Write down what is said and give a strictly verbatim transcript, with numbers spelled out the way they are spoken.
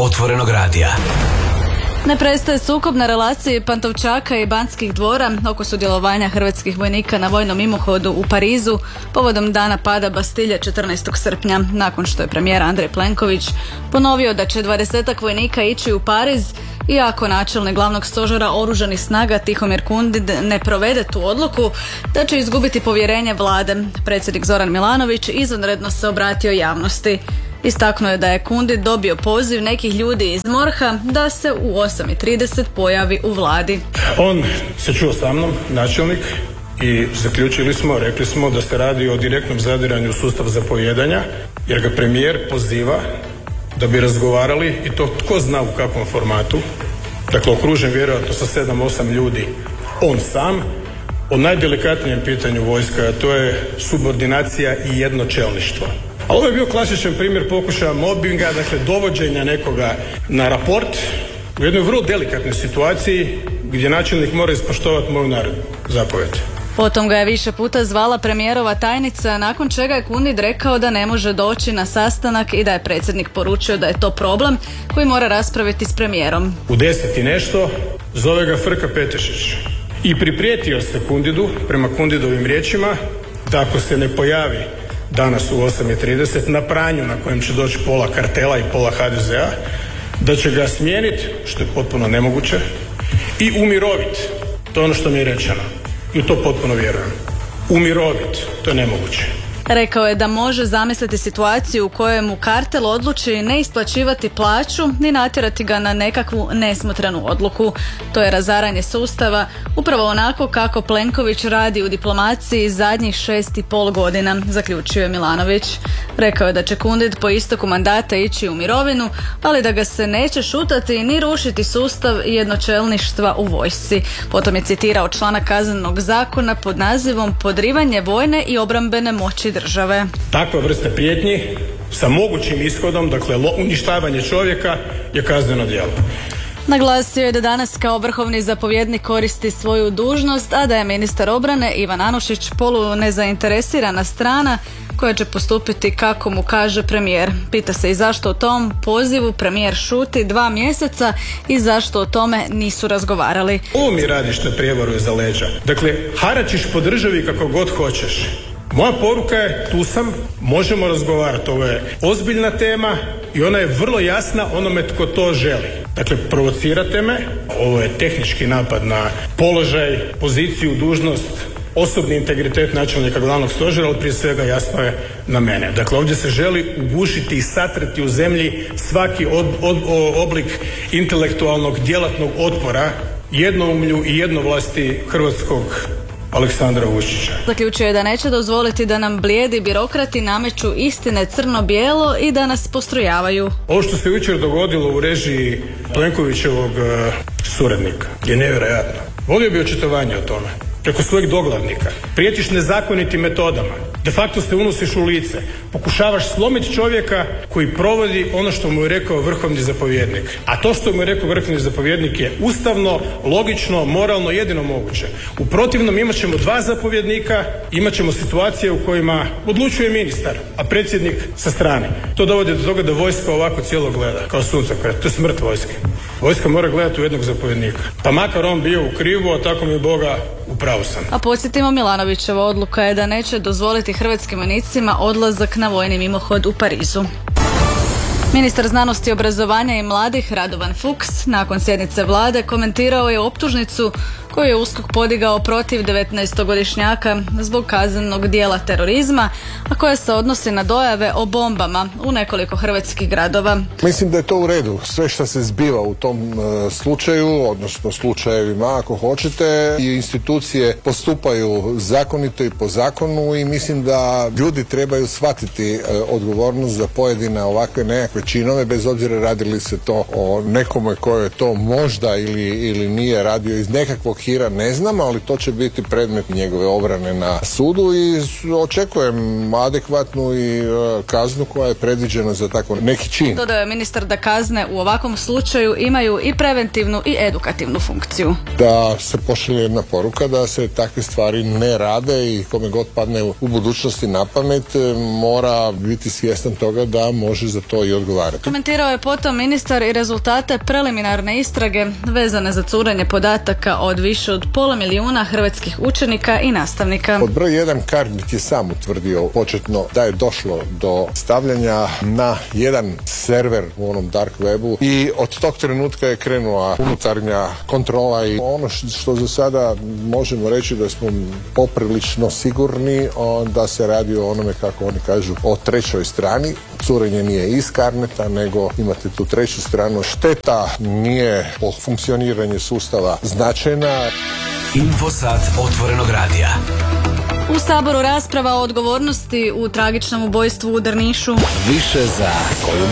Otvorenog radija. Ne prestaje sukob na relaciji Pantovčaka i Banskih dvora oko sudjelovanja hrvatskih vojnika na vojnom mimohodu u Parizu povodom dana pada Bastilje četrnaestog srpnja, nakon što je premijer Andrej Plenković ponovio da će dvadesetak vojnika ići u Pariz, iako načelnik glavnog stožera oružanih snaga Tihomir Kundid ne provede tu odluku, da će izgubiti povjerenje vlade. Predsjednik Zoran Milanović izvanredno se obratio javnosti. Istaknuo je da je Kundid dobio poziv nekih ljudi iz MORH-a da se u osam i trideset pojavi u vladi. On se čuo sa mnom, načelnik, i zaključili smo, rekli smo da se radi o direktnom zadiranju u sustav zapovijedanja, jer ga premijer poziva da bi razgovarali, i to tko zna u kakvom formatu, dakle okružen vjerojatno sa sedam osam ljudi, on sam, o najdelikatnijem pitanju vojska, a to je subordinacija i jednočelništvo. A ovo je bio klasičan primjer pokušaja mobinga, dakle dovođenja nekoga na raport u jednoj vrlo delikatnoj situaciji gdje načelnik mora ispoštovati moju naredbu, zapovjed. Potom ga je više puta zvala premijerova tajnica, nakon čega je Kundid rekao da ne može doći na sastanak i da je predsjednik poručio da je to problem koji mora raspraviti s premijerom. U deset i nešto zove ga Frka Petešić i priprijetio se Kundidu, prema Kundidovim riječima, da ako se ne pojavi danas u osam i trideset na pranju na kojem će doći pola kartela i pola ha de ze a, da će ga smijeniti, što je potpuno nemoguće, i umiroviti. To je ono što mi je rečeno. I u to potpuno vjerujem. Umiroviti, to je nemoguće. Rekao je da može zamisliti situaciju u kojoj mu kartel odluči ne isplaćivati plaću ni natjerati ga na nekakvu nesmotrenu odluku. To je razaranje sustava, upravo onako kako Plenković radi u diplomaciji zadnjih šest i pol godina, zaključio je Milanović. Rekao je da će Kundid po isteku mandata ići u mirovinu, ali da ga se neće šutati ni rušiti sustav jednočelništva u vojsci. Potom je citirao članak Kaznenog zakona pod nazivom Podrivanje vojne i obrambene moći države. Takva vrsta prijetnji sa mogućim ishodom, dakle uništavanje čovjeka, je kazneno djelo. Naglasio je da danas kao vrhovni zapovjednik koristi svoju dužnost, a da je ministar obrane Ivan Anušić polu nezainteresirana strana koja će postupiti kako mu kaže premijer. Pita se i zašto o tom pozivu premijer šuti dva mjeseca i zašto o tome nisu razgovarali. Ovo mi radiš na prijevaru iza leđa. Dakle, haračiš po državi kako god hoćeš. Moja poruka je, tu sam, možemo razgovarati. Ovo je ozbiljna tema i ona je vrlo jasna onome tko to želi. Dakle, provocirate me, ovo je tehnički napad na položaj, poziciju, dužnost, osobni integritet načelnika glavnog stožera, ali prije svega jasno je na mene. Dakle, ovdje se želi ugušiti i satrati u zemlji svaki od, od, oblik intelektualnog djelatnog otpora jednoumlju i jednovlasti hrvatskog Aleksandra Vučića. Zaključio je da neće dozvoliti da nam blijedi birokrati nameću istine crno-bijelo i da nas postrojavaju. Ovo što se jučer dogodilo u režiji Plenkovićevog uh, suradnika je nevjerojatno. Volio bi očitovanje o tome. Preko svojeg doglavnika. Prijetiš nezakonitim metodama. De facto se unosiš u lice. Pokušavaš slomiti čovjeka koji provodi ono što mu je rekao vrhovni zapovjednik. A to što mu je rekao vrhovni zapovjednik je ustavno, logično, moralno, jedino moguće. U protivnom imat ćemo dva zapovjednika, imat ćemo situacije u kojima odlučuje ministar, a predsjednik sa strane. To dovodi do toga da vojska ovako cijelo gleda, kao suncokret. To je smrt vojske. Vojska mora gledati u jednog zapovjednika. Pa makar on bio u krivu, a tako mi je Boga u pravu sam. A podsjetimo, Milanovićeva odluka je da neće dozvoliti hrvatskim vojnicima odlazak na vojni mimohod u Parizu. Ministar znanosti, obrazovanja i mladih Radovan Fuchs nakon sjednice vlade komentirao je optužnicu koju je USKOK podigao protiv devetnaestogodišnjaka zbog kaznenog dijela terorizma, a koja se odnosi na dojave o bombama u nekoliko hrvatskih gradova. Mislim da je to u redu. Sve što se zbiva u tom uh, slučaju, odnosno slučajevima ako hoćete, i institucije postupaju zakonito i po zakonu i mislim da ljudi trebaju shvatiti uh, odgovornost za pojedine ovakve nekakve činove, bez obzira radili se to o nekome koje je to možda ili, ili nije radio iz nekakvog blokira ne znam, ali to će biti predmet njegove obrane na sudu i očekujem adekvatnu i kaznu koja je predviđena za tako neki čin. Dodao je ministar da kazne u ovakvom slučaju imaju i preventivnu i edukativnu funkciju. Da se pošalje jedna poruka da se takve stvari ne rade i kome god padne u budućnosti na pamet mora biti svjestan toga da može za to i odgovarati. Komentirao je potom ministar i rezultate preliminarne istrage vezane za curenje podataka od više od pola milijuna hrvatskih učenika i nastavnika. Od broj jedan Carnet je sam utvrdio početno da je došlo do stavljanja na jedan server u onom dark webu i od tog trenutka je krenula unutarnja kontrola i ono što za sada možemo reći da smo poprilično sigurni da se radi o onome, kako oni kažu, o trećoj strani. Curenje nije iz Carneta, nego imate tu treću stranu. Šteta nije po funkcioniranju sustava značajna. Infosat otvorenog radija. U Saboru rasprava o odgovornosti u tragičnom ubojstvu u Drnišu. Više za koju